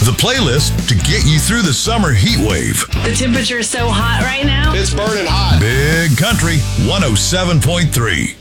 the playlist to get you through the summer heat wave. The temperature is so hot right now. It's burning hot. Big Country 107.3.